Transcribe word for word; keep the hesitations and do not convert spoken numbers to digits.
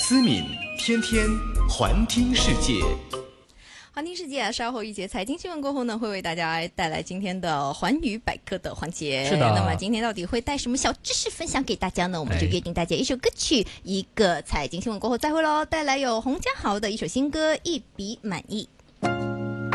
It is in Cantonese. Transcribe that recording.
思敏天天环听世界。 环听世界啊，稍后一节财经新闻过后呢，会为大家带来今天的环宇百科的环节。 是的。 那么今天到底会带什么小知识分享给大家呢？我们就约定大家一首歌曲，一个财经新闻过后再会喽。带来有洪家豪的一首新歌《一笔满意》。